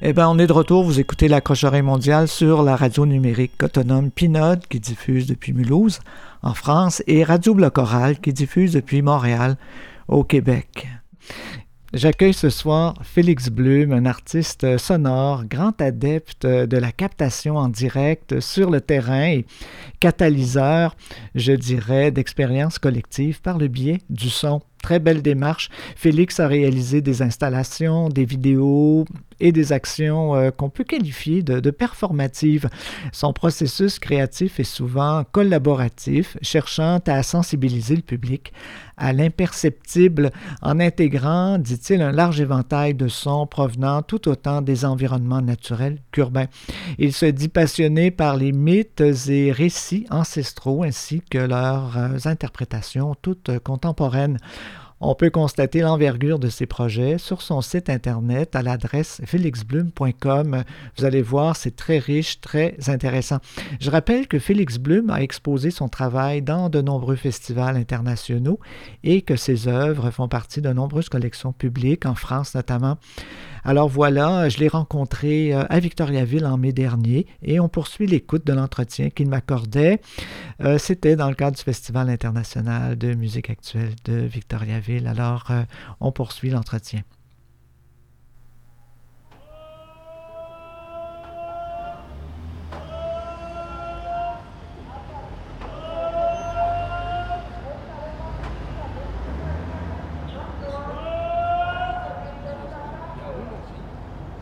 Eh bien, on est de retour. Vous écoutez l'Accroche-oreille mondiale sur la radio numérique autonome Pinode qui diffuse depuis Mulhouse, en France, et Radio Bloc Oral qui diffuse depuis Montréal, au Québec. J'accueille ce soir Félix Blume, un artiste sonore, grand adepte de la captation en direct sur le terrain et catalyseur, je dirais, d'expériences collectives par le biais du son. Très belle démarche. Félix a réalisé des installations, des vidéos et des actions qu'on peut qualifier de performatives. Son processus créatif est souvent collaboratif, cherchant à sensibiliser le public à l'imperceptible en intégrant, dit-il, un large éventail de sons provenant tout autant des environnements naturels qu'urbains. Il se dit passionné par les mythes et récits ancestraux ainsi que leurs interprétations toutes contemporaines. On peut constater l'envergure de ses projets sur son site internet à l'adresse felixblume.com. Vous allez voir, c'est très riche, très intéressant. Je rappelle que Félix Blume a exposé son travail dans de nombreux festivals internationaux et que ses œuvres font partie de nombreuses collections publiques, en France notamment. Alors voilà, je l'ai rencontré à Victoriaville en mai dernier et on poursuit l'écoute de l'entretien qu'il m'accordait. C'était dans le cadre du Festival international de musique actuelle de Victoriaville. Alors, on poursuit l'entretien.